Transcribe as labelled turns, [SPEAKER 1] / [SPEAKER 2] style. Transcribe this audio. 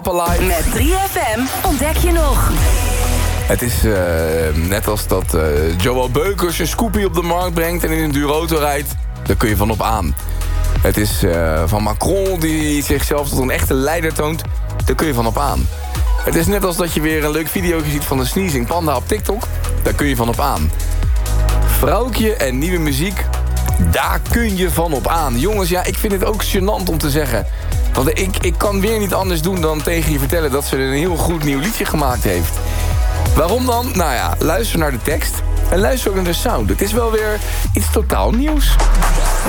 [SPEAKER 1] Met 3FM ontdek je nog.
[SPEAKER 2] Het is net als dat Joël Beukers een scoopie op de markt brengt en in een dure auto rijdt. Daar kun je van op aan. Het is van Macron die zichzelf tot een echte leider toont. Daar kun je van op aan. Het is net als dat je weer een leuk video ziet van een sneezing panda op TikTok. Daar kun je van op aan. Vrouwtje en nieuwe muziek. Daar kun je van op aan. Jongens, ja, ik vind het ook gênant om te zeggen. Want ik kan weer niet anders doen dan tegen je vertellen dat ze een heel goed nieuw liedje gemaakt heeft. Waarom dan? Nou ja, luister naar de tekst en luister ook naar de sound. Het is wel weer iets totaal nieuws.